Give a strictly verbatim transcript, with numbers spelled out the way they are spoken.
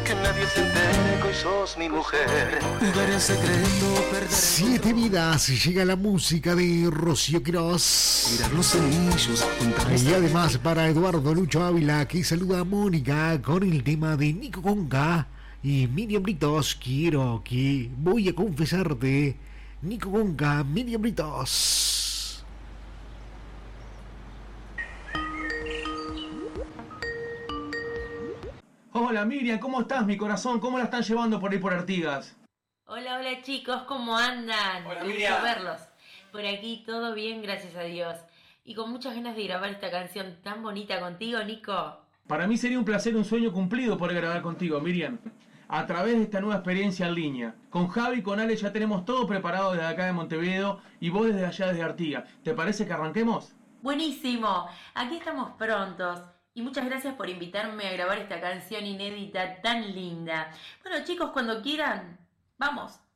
que nadie se entere que hoy sos mi mujer. Jugaré en secreto, perderé. Siete vidas, llega la música de Rocío Quirós. Tirar los anillos, juntar los Y además para Eduardo Lucho Ávila, que saluda a Mónica con el tema de Nico Conga y Miriam Britos. Quiero que voy a confesarte, Nico Conga, Miriam Britos. Hola Miriam, ¿cómo estás, mi corazón? ¿Cómo la están llevando por ahí por Artigas? Hola, hola chicos, ¿cómo andan? Hola, Qué Miriam. gusto verlos. Por aquí todo bien, gracias a Dios. Y con muchas ganas de grabar esta canción tan bonita contigo, Nico. Para mí sería un placer, un sueño cumplido poder grabar contigo, Miriam. A través de esta nueva experiencia en línea. Con Javi y con Ale ya tenemos todo preparado desde acá de Montevideo y vos desde allá desde Artigas. ¿Te parece que arranquemos? Buenísimo, aquí estamos prontos. Y muchas gracias por invitarme a grabar esta canción inédita tan linda. Bueno chicos, cuando quieran, vamos.